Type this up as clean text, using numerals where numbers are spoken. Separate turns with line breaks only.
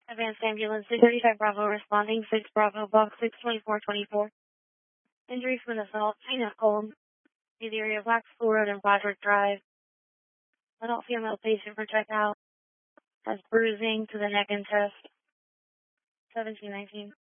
Advanced ambulance 35 Bravo responding, 6 Bravo, box 62424. Injury from an assault, pain at home, near the area of Wax School Road and Broderick Drive. Adult female patient for checkout has bruising to the neck and chest. 1719.